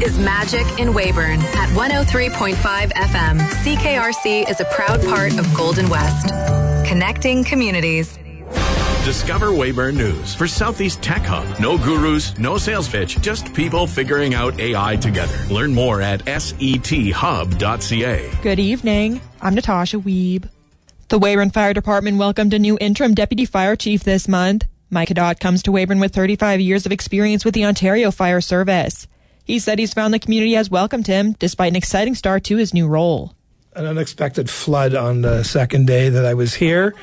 is Magic in Weyburn at 103.5 FM. CKRC is a proud part of Golden West. Connecting communities. Discover Weyburn News for Southeast Tech Hub. No gurus, no sales pitch, just people figuring out AI together. Learn more at sethub.ca. Good evening. I'm Natasha Wiebe. The Weyburn Fire Department welcomed a new interim deputy fire chief this month. Mike Hadot comes to Weyburn with 35 years of experience with the Ontario Fire Service. He said he's found the community has welcomed him despite an exciting start to his new role. An unexpected flood on the second day that I was here,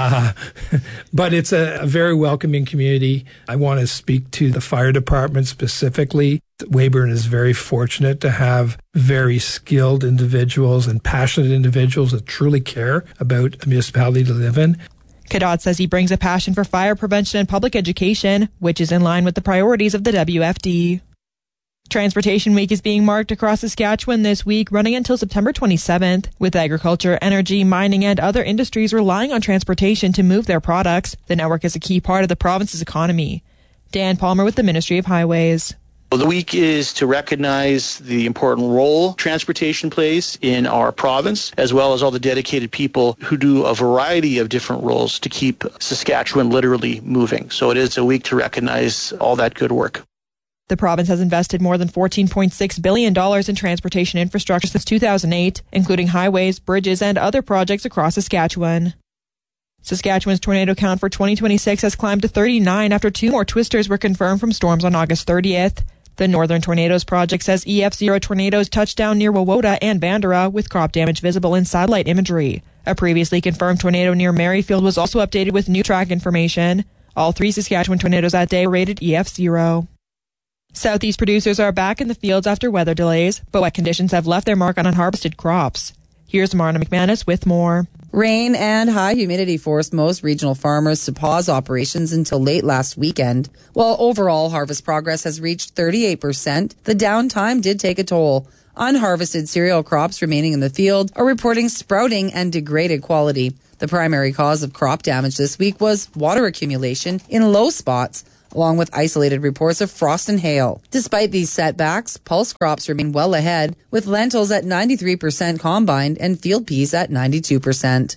but it's a very welcoming community. I want to speak to the fire department specifically. Weyburn is very fortunate to have very skilled individuals and passionate individuals that truly care about a municipality to live in. Hadot says he brings a passion for fire prevention and public education, which is in line with the priorities of the WFD. Transportation Week is being marked across Saskatchewan this week, running until September 27th, with agriculture, energy, mining, and other industries relying on transportation to move their products. The network is a key part of the province's economy. Dan Palmer with the Ministry of Highways. The week is to recognize the important role transportation plays in our province, as well as all the dedicated people who do a variety of different roles to keep Saskatchewan literally moving. So it is a week to recognize all that good work. The province has invested more than $14.6 billion in transportation infrastructure since 2008, including highways, bridges, and other projects across Saskatchewan. Saskatchewan's tornado count for 2026 has climbed to 39 after 2 more twisters were confirmed from storms on August 30th. The Northern Tornadoes Project says EF0 tornadoes touched down near Wawota and Bandera, with crop damage visible in satellite imagery. A previously confirmed tornado near Merrifield was also updated with new track information. All 3 Saskatchewan tornadoes that day were rated EF0. Southeast producers are back in the fields after weather delays, but wet conditions have left their mark on unharvested crops. Here's Marna McManus with more. Rain and high humidity forced most regional farmers to pause operations until late last weekend. While overall harvest progress has reached 38%, the downtime did take a toll. Unharvested cereal crops remaining in the field are reporting sprouting and degraded quality. The primary cause of crop damage this week was water accumulation in low spots, along with isolated reports of frost and hail. Despite these setbacks, pulse crops remain well ahead, with lentils at 93% combined and field peas at 92%.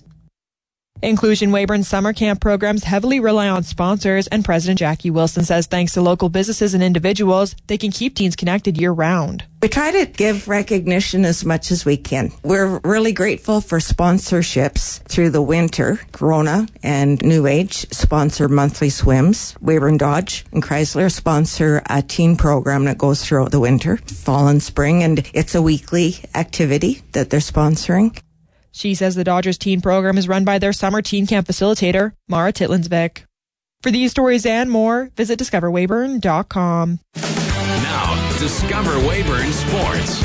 Inclusion Weyburn summer camp programs heavily rely on sponsors, and President Jackie Wilson says thanks to local businesses and individuals, they can keep teens connected year-round. We try to give recognition as much as we can. We're really grateful for sponsorships through the winter. Corona and New Age sponsor monthly swims. Weyburn Dodge and Chrysler sponsor a teen program that goes throughout the winter, fall and spring, and it's a weekly activity that they're sponsoring. She says the Dodgers teen program is run by their summer teen camp facilitator, Mara Titlinsvik. For these stories and more, visit discoverweyburn.com. Now, Discover Weyburn Sports.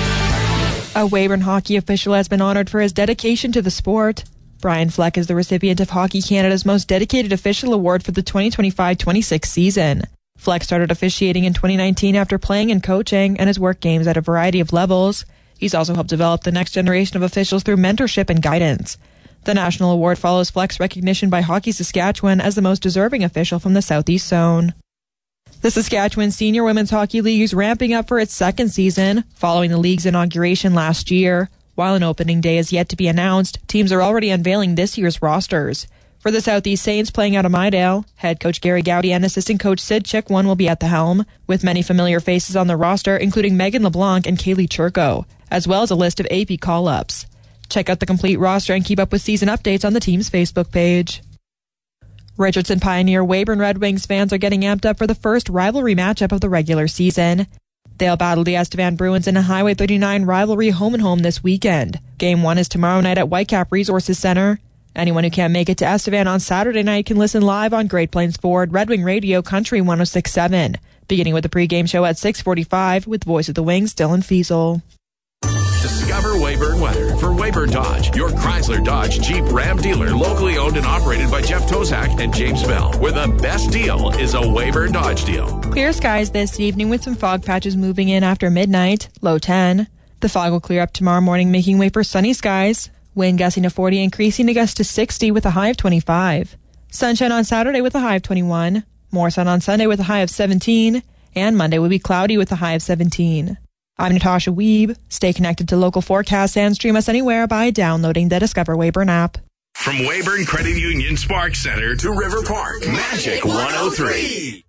A Weyburn hockey official has been honored for his dedication to the sport. Brian Fleck is the recipient of Hockey Canada's Most Dedicated Official Award for the 2025-26 season. Fleck started officiating in 2019 after playing and coaching, and has worked games at a variety of levels. He's also helped develop the next generation of officials through mentorship and guidance. The national award follows Fleck's recognition by Hockey Saskatchewan as the most deserving official from the Southeast Zone. The Saskatchewan Senior Women's Hockey League is ramping up for its second season, following the league's inauguration last year. While an opening day is yet to be announced, teams are already unveiling this year's rosters. For the Southeast Saints playing out of Mydale, head coach Gary Gowdy and assistant coach Sid Chickwon will be at the helm, with many familiar faces on the roster, including Megan LeBlanc and Kaylee Churko, as well as a list of AP call-ups. Check out the complete roster and keep up with season updates on the team's Facebook page. Richardson Pioneer Weyburn Red Wings fans are getting amped up for the first rivalry matchup of the regular season. They'll battle the Estevan Bruins in a Highway 39 rivalry home-and-home this weekend. Game 1 is tomorrow night at Whitecap Resources Center. Anyone who can't make it to Estevan on Saturday night can listen live on Great Plains Ford Red Wing Radio Country 106.7, beginning with the pregame show at 6:45 with Voice of the Wings, Dylan Fiesel. Discover Weyburn weather for Weyburn Dodge, your Chrysler Dodge Jeep Ram dealer, locally owned and operated by Jeff Tozak and James Bell, where the best deal is a Weyburn Dodge deal. Clear skies this evening with some fog patches moving in after midnight, low 10. The fog will clear up tomorrow morning, making way for sunny skies. Wind gusting to 40, increasing to gust to 60 with a high of 25. Sunshine on Saturday with a high of 21. More sun on Sunday with a high of 17. and Monday will be cloudy with a high of 17. I'm Natasha Wiebe. Stay connected to local forecasts and stream us anywhere by downloading the Discover Weyburn app. From Weyburn Credit Union Sparks Center to River Park, Magic 103.